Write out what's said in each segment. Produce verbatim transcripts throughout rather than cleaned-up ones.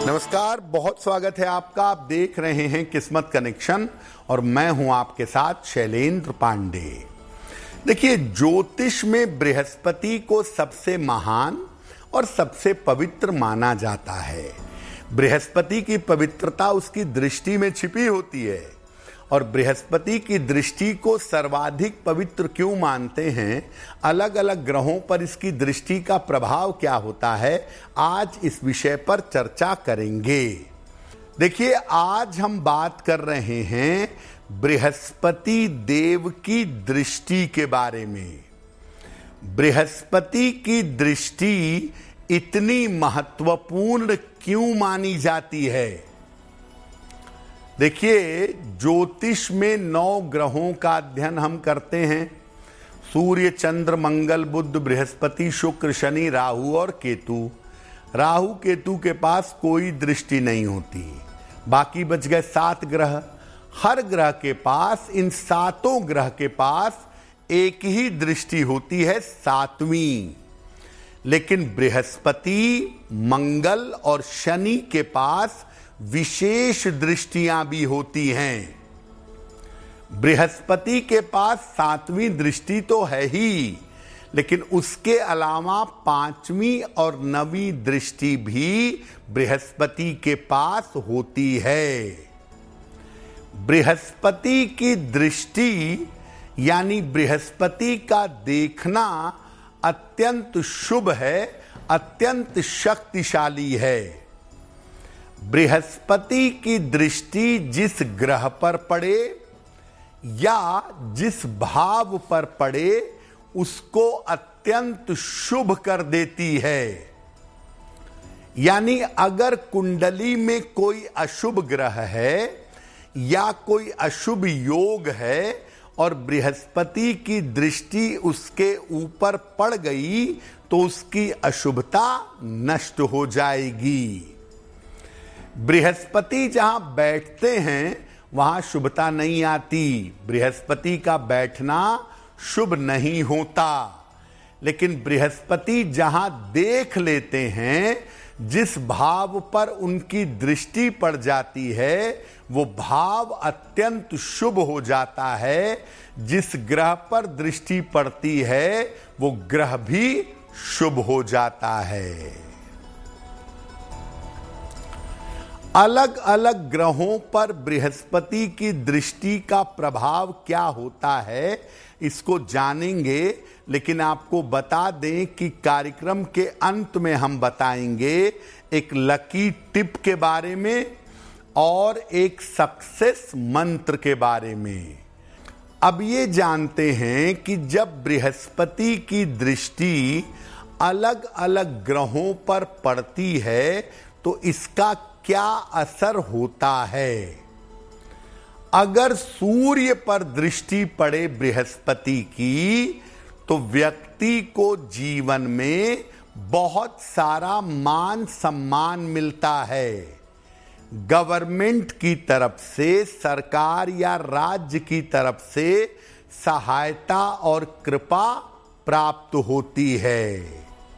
नमस्कार, बहुत स्वागत है आपका। आप देख रहे हैं किस्मत कनेक्शन और मैं हूं आपके साथ शैलेंद्र पांडे। देखिए, ज्योतिष में बृहस्पति को सबसे महान और सबसे पवित्र माना जाता है। बृहस्पति की पवित्रता उसकी दृष्टि में छिपी होती है। और बृहस्पति की दृष्टि को सर्वाधिक पवित्र क्यों मानते हैं, अलग अलग ग्रहों पर इसकी दृष्टि का प्रभाव क्या होता है, आज इस विषय पर चर्चा करेंगे। देखिए, आज हम बात कर रहे हैं बृहस्पति देव की दृष्टि के बारे में। बृहस्पति की दृष्टि इतनी महत्वपूर्ण क्यों मानी जाती है? देखिए, ज्योतिष में नौ ग्रहों का अध्ययन हम करते हैं। सूर्य, चंद्र, मंगल, बुध, बृहस्पति, शुक्र, शनि, राहु और केतु। राहु केतु के पास कोई दृष्टि नहीं होती, बाकी बच गए सात ग्रह। हर ग्रह के पास, इन सातों ग्रह के पास एक ही दृष्टि होती है, सातवीं। लेकिन बृहस्पति, मंगल और शनि के पास विशेष दृष्टियां भी होती हैं। बृहस्पति के पास सातवीं दृष्टि तो है ही, लेकिन उसके अलावा पांचवी और नवीं दृष्टि भी बृहस्पति के पास होती है। बृहस्पति की दृष्टि यानी बृहस्पति का देखना अत्यंत शुभ है, अत्यंत शक्तिशाली है। बृहस्पति की दृष्टि जिस ग्रह पर पड़े या जिस भाव पर पड़े, उसको अत्यंत शुभ कर देती है। यानी अगर कुंडली में कोई अशुभ ग्रह है या कोई अशुभ योग है और बृहस्पति की दृष्टि उसके ऊपर पड़ गई, तो उसकी अशुभता नष्ट हो जाएगी। बृहस्पति जहां बैठते हैं वहां शुभता नहीं आती। बृहस्पति का बैठना शुभ नहीं होता। लेकिन बृहस्पति जहां देख लेते हैं, जिस भाव पर उनकी दृष्टि पड़ जाती है, वो भाव अत्यंत शुभ हो जाता है। जिस ग्रह पर दृष्टि पड़ती है, वो ग्रह भी शुभ हो जाता है। अलग अलग ग्रहों पर बृहस्पति की दृष्टि का प्रभाव क्या होता है, इसको जानेंगे। लेकिन आपको बता दें कि कार्यक्रम के अंत में हम बताएंगे एक लकी टिप के बारे में और एक सक्सेस मंत्र के बारे में। अब ये जानते हैं कि जब बृहस्पति की दृष्टि अलग अलग ग्रहों पर पड़ती है, तो इसका क्या असर होता है। अगर सूर्य पर दृष्टि पड़े बृहस्पति की, तो व्यक्ति को जीवन में बहुत सारा मान सम्मान मिलता है। गवर्नमेंट की तरफ से, सरकार या राज्य की तरफ से सहायता और कृपा प्राप्त होती है।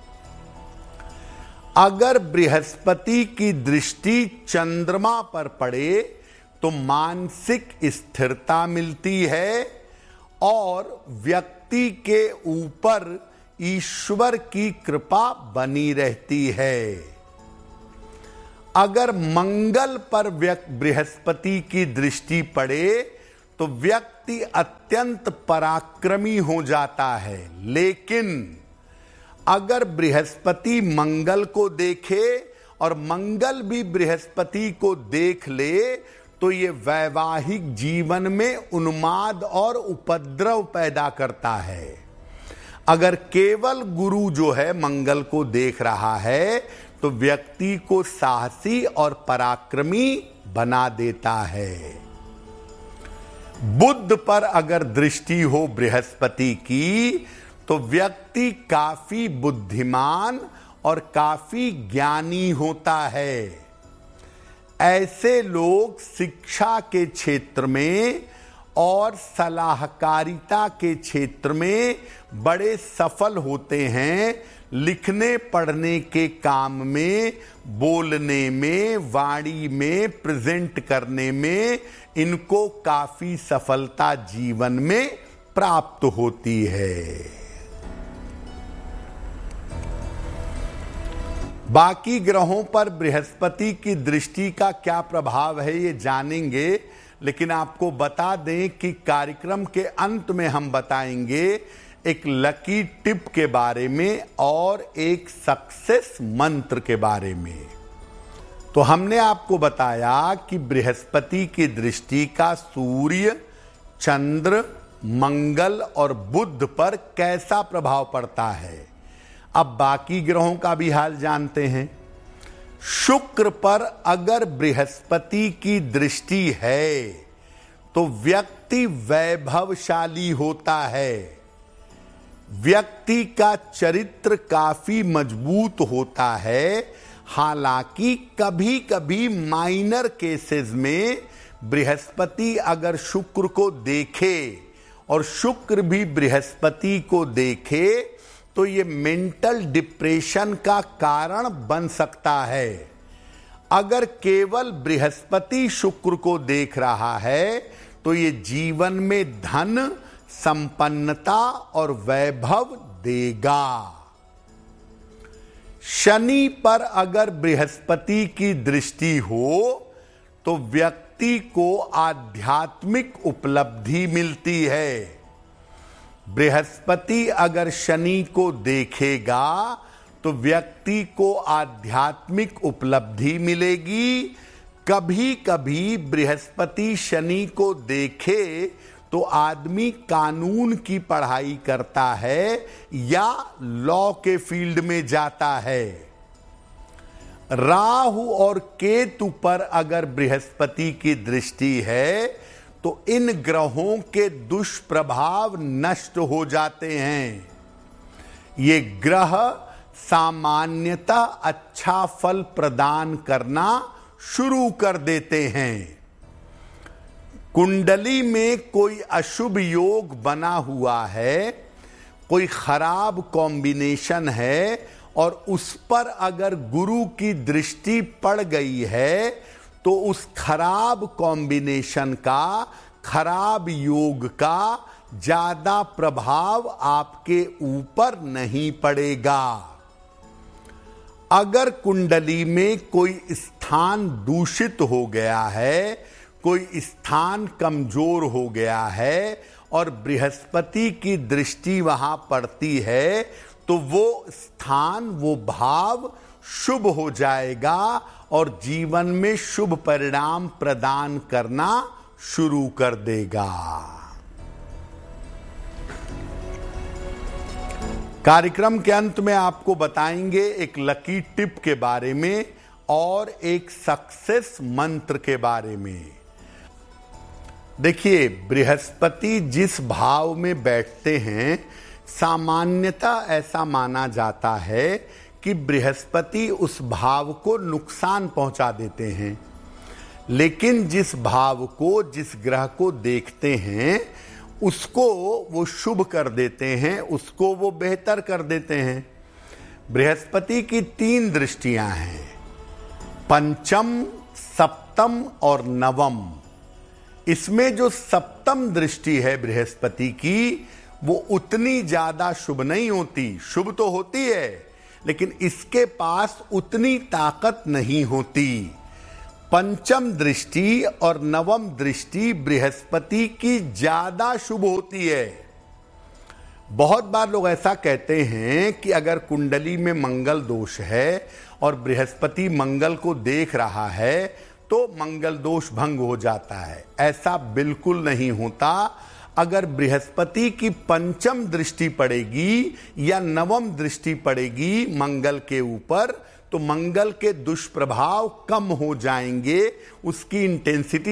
अगर बृहस्पति की दृष्टि चंद्रमा पर पड़े, तो मानसिक स्थिरता मिलती है और व्यक्ति के ऊपर ईश्वर की कृपा बनी रहती है। अगर मंगल पर बृहस्पति की दृष्टि पड़े, तो व्यक्ति अत्यंत पराक्रमी हो जाता है। लेकिन अगर बृहस्पति मंगल को देखे और मंगल भी बृहस्पति को देख ले, तो ये वैवाहिक जीवन में उन्माद और उपद्रव पैदा करता है। अगर केवल गुरु जो है मंगल को देख रहा है, तो व्यक्ति को साहसी और पराक्रमी बना देता है। बुध पर अगर दृष्टि हो बृहस्पति की, तो व्यक्ति काफी बुद्धिमान और काफी ज्ञानी होता है। ऐसे लोग शिक्षा के क्षेत्र में और सलाहकारिता के क्षेत्र में बड़े सफल होते हैं। लिखने पढ़ने के काम में, बोलने में, वाणी में, प्रेजेंट करने में इनको काफी सफलता जीवन में प्राप्त होती है। बाकी ग्रहों पर बृहस्पति की दृष्टि का क्या प्रभाव है ये जानेंगे, लेकिन आपको बता दें कि कार्यक्रम के अंत में हम बताएंगे एक लकी टिप के बारे में और एक सक्सेस मंत्र के बारे में। तो हमने आपको बताया कि बृहस्पति की दृष्टि का सूर्य, चंद्र, मंगल और बुध पर कैसा प्रभाव पड़ता है। अब बाकी ग्रहों का भी हाल जानते हैं। शुक्र पर अगर बृहस्पति की दृष्टि है तो व्यक्ति वैभवशाली होता है, व्यक्ति का चरित्र काफी मजबूत होता है। हालांकि कभी कभी माइनर केसेस में बृहस्पति अगर शुक्र को देखे और शुक्र भी बृहस्पति को देखे तो ये मेंटल डिप्रेशन का कारण बन सकता है। अगर केवल बृहस्पति शुक्र को देख रहा है तो ये जीवन में धन, संपन्नता और वैभव देगा। शनि पर अगर बृहस्पति की दृष्टि हो तो व्यक्ति को आध्यात्मिक उपलब्धि मिलती है। बृहस्पति अगर शनि को देखेगा तो व्यक्ति को आध्यात्मिक उपलब्धि मिलेगी। कभी कभी बृहस्पति शनि को देखे तो आदमी कानून की पढ़ाई करता है या लॉ के फील्ड में जाता है। राहु और केतु पर अगर बृहस्पति की दृष्टि है तो इन ग्रहों के दुष्प्रभाव नष्ट हो जाते हैं। ये ग्रह सामान्यतः अच्छा फल प्रदान करना शुरू कर देते हैं। कुंडली में कोई अशुभ योग बना हुआ है, कोई खराब कॉम्बिनेशन है और उस पर अगर गुरु की दृष्टि पड़ गई है तो उस खराब कॉम्बिनेशन का, खराब योग का ज्यादा प्रभाव आपके ऊपर नहीं पड़ेगा। अगर कुंडली में कोई स्थान दूषित हो गया है, कोई स्थान कमजोर हो गया है और बृहस्पति की दृष्टि वहां पड़ती है तो वो स्थान, वो भाव शुभ हो जाएगा और जीवन में शुभ परिणाम प्रदान करना शुरू कर देगा। कार्यक्रम के अंत में आपको बताएंगे एक लकी टिप के बारे में और एक सक्सेस मंत्र के बारे में। देखिए, बृहस्पति जिस भाव में बैठते हैं सामान्यतः ऐसा माना जाता है कि बृहस्पति उस भाव को नुकसान पहुंचा देते हैं, लेकिन जिस भाव को, जिस ग्रह को देखते हैं उसको वो शुभ कर देते हैं, उसको वो बेहतर कर देते हैं। बृहस्पति की तीन दृष्टियां हैं, पंचम, सप्तम और नवम। इसमें जो सप्तम दृष्टि है बृहस्पति की वो उतनी ज्यादा शुभ नहीं होती। शुभ तो होती है लेकिन इसके पास उतनी ताकत नहीं होती। पंचम दृष्टि और नवम दृष्टि बृहस्पति की ज्यादा शुभ होती है। बहुत बार लोग ऐसा कहते हैं कि अगर कुंडली में मंगल दोष है और बृहस्पति मंगल को देख रहा है तो मंगल दोष भंग हो जाता है। ऐसा बिल्कुल नहीं होता। अगर बृहस्पति की पंचम दृष्टि पड़ेगी या नवम दृष्टि पड़ेगी मंगल के ऊपर तो मंगल के दुष्प्रभाव कम हो जाएंगे, उसकी इंटेंसिटी